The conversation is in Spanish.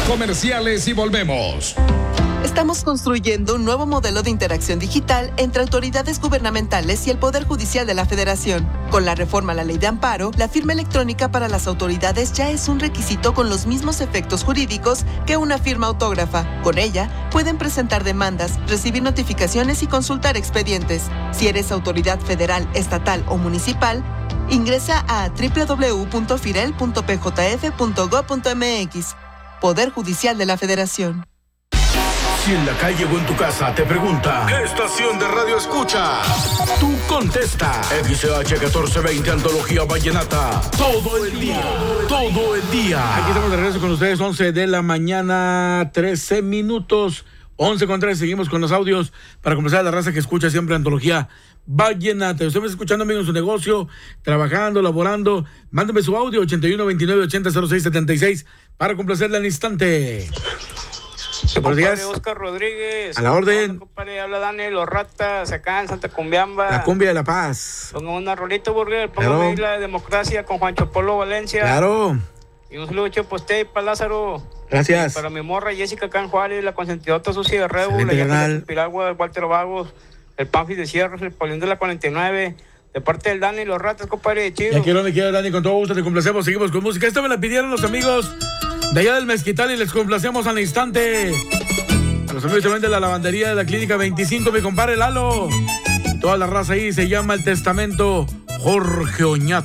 comerciales y volvemos. Estamos construyendo un nuevo modelo de interacción digital entre autoridades gubernamentales y el Poder Judicial de la Federación. Con la reforma a la Ley de Amparo, la firma electrónica para las autoridades ya es un requisito con los mismos efectos jurídicos que una firma autógrafa. Con ella, pueden presentar demandas, recibir notificaciones y consultar expedientes. Si eres autoridad federal, estatal o municipal, ingresa a www.firel.pjf.gov.mx. Poder Judicial de la Federación. Si en la calle o en tu casa te pregunta ¿qué estación de radio escuchas? Tú contesta XH 1420 Antología Vallenata. Todo el día. Aquí estamos de regreso con ustedes, 11 de la mañana, 13 minutos. 11:13, seguimos con los audios para comenzar a la raza que escucha siempre Antología Vallenata. Usted me está escuchando, amigo, en su negocio, trabajando, laborando. Mándeme su audio 8129800676 para complacerle al instante. Buenos días. Oscar Rodríguez. A la orden. Compadre, habla Daniel Los Ratas, acá en Santa Cumbiamba. La cumbia de La Paz. Ponga una rolita, Burger. Póngame ahí la de Democracia con Juancho Polo Valencia. Claro. Y un saludo para usted, para Lázaro. Gracias. Para mi morra Jessica Can Juárez, la consentidota Sucia de Rebu, la Llama de Piragua, el Walter Vagos, el Panfis de Cierros, el Paulín de la 49. De parte del Dani Los Ratas, compadre, chido. Ya quiero, Dani, con todo gusto te complacemos. Seguimos con música. Esta me la pidieron los amigos de allá del Mezquital y les complacemos al instante. A los amigos también de la lavandería de la Clínica 25, mi compadre Lalo. Toda la raza ahí se llama El Testamento Jorge Oñate.